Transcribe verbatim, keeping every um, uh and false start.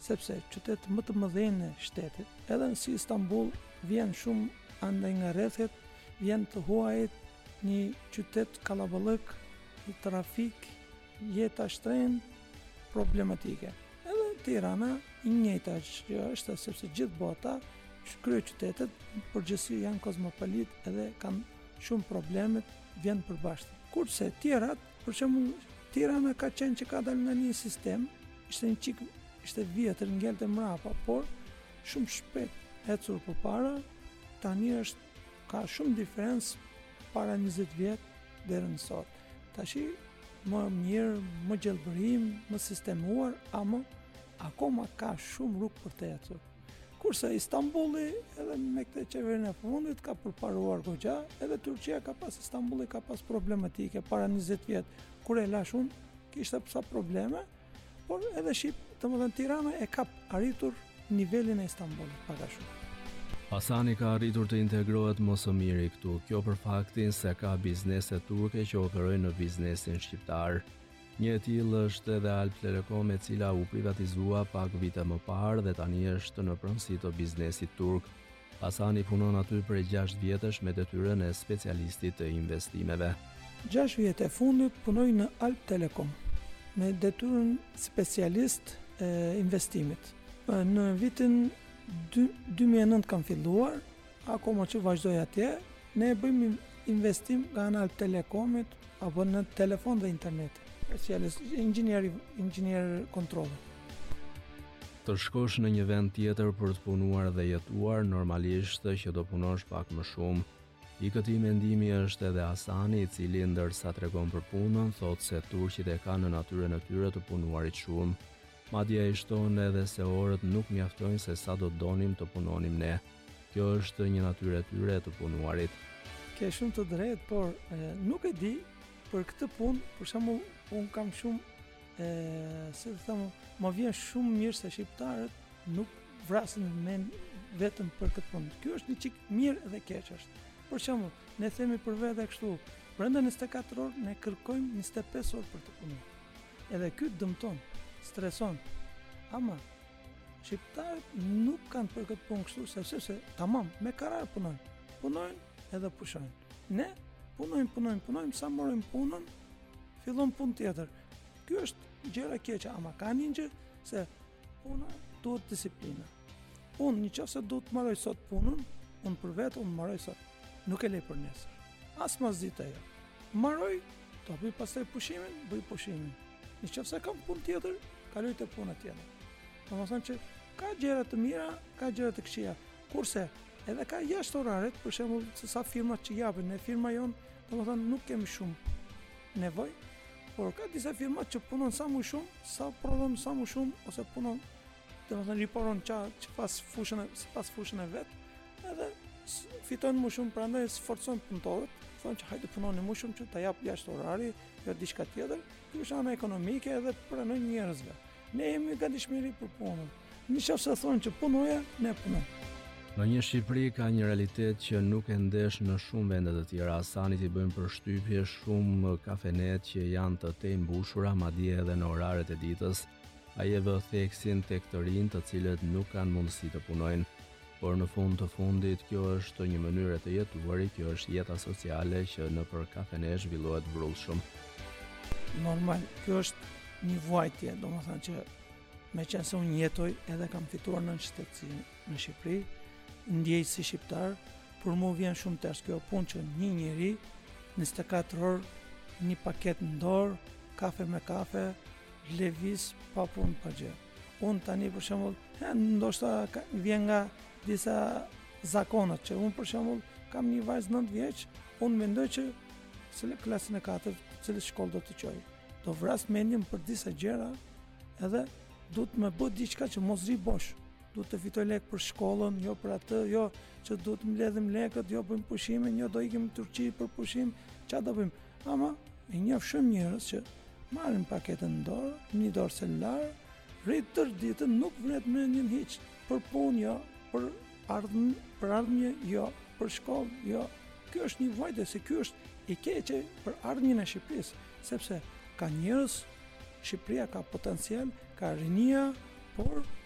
sepse qytet më të mëdhenj në shtetit, edhe si Istanbul, vjen shumë andaj nga rrethet, vjen të huajt, një qytet kallaballëk, trafik, jeta shtrenjtë, problematike. Edhe Tirana i njëjta që është, sepse gjithë bota, kryeqytetet përgjithësi janë kozmopolit edhe kanë shumë probleme, vjen përbashkët. Kurse tjerat, për shembull, Tirana ka qenë që ka dalë nga një sistem, ishte një çik, ishte vjetër, ngelte mrapa, por shumë shpejt ecur përpara, tani është ka shumë diferencë para njëzet vjet deri në sot. Tashi më mirë, më gjelbërim, më sistemuar, ama akoma ka shumë rrugë për të ecur. Kurse Istanbuli, edhe me këtë qeverinë e fundit, ka përparuar goxha, edhe Turqia ka pas, Istanbuli ka pas problematike para njëzet vjet, kur e lash unë, kishte sa probleme, por edhe Shqip, të më thënë Tirana e ka arritur nivelin e Istanbulit, paka shumë. Hasani ka arritur të integrohet më së miri këtu, kjo për faktin se ka biznese turke që operojnë në biznesin shqiptar. Një e tillë është edhe Alp Telekom, e cila u privatizua pak vite më parë dhe tani është në pronësi të biznesit turk. Hasani punon aty prej gjashtë vjetësh me detyrën e specialistit të investimeve. gjashtë vjet e fundit punoj në Alp Telekom me detyrën specialist e investimit. Në vitin dy mijë e nëntë kam filluar, akoma që vazhdoj atje, ne bëjmë investim nga ana Alp Telekomit apo në telefon dhe internet. Specialist, inxhinier, inxhinier kontrolli. Të shkosh në një vend tjetër për të punuar dhe jetuar, normalisht që do punosh pak më shumë. I këtij mendimi është edhe Hasani, i cili ndërsa tregon për punën, thotë se turqit e kanë në natyrën e tyre të punuarit shumë. Madje ai shton edhe se orët nuk mjaftojnë se sa do donim të punonim ne. Kjo është një natyrë e tyre të punuarit. Ke shumë të drejtë, por e, nuk e di për këtë punë, për shembull, unë kam shumë, e, si të them, më vjen shumë mirë se shqiptarët nuk vrasin mend vetëm për këtë punë. Ky është një çik mirë dhe keq është. Për shembull, ne themi për vete kështu, brenda njëzet e katër orë ne kërkojmë njëzet e pesë orë për të punuar. Edhe ky dëmton, streson. Ama shqiptarët nuk kanë për këtë punë kështu, sepse se tamam, me karar punojnë. Punojnë edhe pushojnë. Ne punojmë, punojmë, punojmë, sa morojmë punën, fillon punë tjetër. Ky është gjëra keqe, ama ka një gjë se puna duhet disiplina. Unë një qoftë se duhet të marroj sot punën, unë për vetë unë marroj sot. Nuk e lej për nesër. As mas ditë ajo. Marroj, do bëj pastaj pushimin, bëj pushimin. Në qoftë se kam punë tjetër, kaloj te puna tjetër. Domethënë që ka gjëra të mira, ka gjëra të këqija. Kurse edhe ka jashtë oraret, për shembull, se sa firmat që japin, ne firma jon, domethënë nuk kemi shumë nevojë, por ka disa firma që punon sa më shumë, sa prodhon sa më shumë, ose punon, domethënë riporon ça që pas fushën e pas fushën e vet, edhe fitojnë më shumë, prandaj sforcojnë punëtorët, thonë që hajde punoni më shumë që ta jap jashtë orari, jo diçka tjetër, kjo është ana ekonomike edhe pranoj njerëzve. Ne jemi gatishmëri për punën. Nëse thonë që punoja, ne punojmë. Në një Shqipëri ka një realitet që nuk e ndesh në shumë vende të tjera. Hasanit i bëjmë përshtypje shumë kafenet që janë të tej mbushura, madje edhe në oraret e ditës. Ai e vë theksin tek të rinj, të cilët nuk kanë mundësi të punojnë. Por në fund të fundit kjo është një mënyrë të jetuari, kjo është jeta sociale që nëpër kafene zhvillohet vrullshëm. Normal, kjo është një vuajtje, domethënë që meqense unë jetoj edhe kam fituar në shtetësi në Shqipëri, ndjej si shqiptar, për mua vjen shumë tërës kjo punë që një njeri njëzet e katër orë një paket në dorë, kafe me kafe, lëviz pa punë pa gjë. Unë tani për shembull, ndoshta vjen nga disa zakonat që unë për shembull kam një vajzë nëntë vjeç, unë mendoj që cilë klasën e katërt, cilë shkollë do të qoj. Do vras mendjen për disa gjëra, edhe duhet me bë diçka që mos ri bosh. Duhet të fitoj lek për shkollën, jo për atë, jo që duhet të mbledhim lekët, jo bëjmë pushimin, jo do ikim në Turqi për pushim, ç'a do bëjmë. Ama e njoh shumë njerëz që marrin paketën në dorë, një dorë celular, rrit tërë ditën, nuk vret mendjen hiç për punë, jo, për ardhmë, për ardhmje, jo, për shkollë, jo. Ky është një vajte, se ky është i keqe për ardhmjen e Shqipërisë, sepse ka njerëz, Shqipëria ka potencial, ka rinia, por